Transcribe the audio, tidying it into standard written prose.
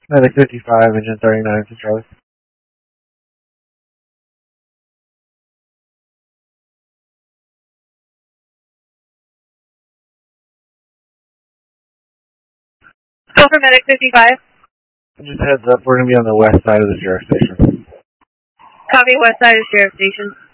Medic 55, engine 39 for Charlie. Go for Medic 55. Just heads up, we're going to be on the west side of the sheriff station. Copy, west side of Sheriff Station.